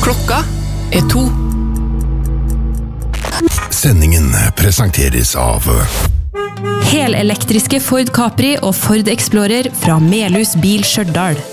Klokka 2. Sendingen presenteres av Helelektriske Ford Capri og Ford Explorer fra Melhus Bil Stjørdal.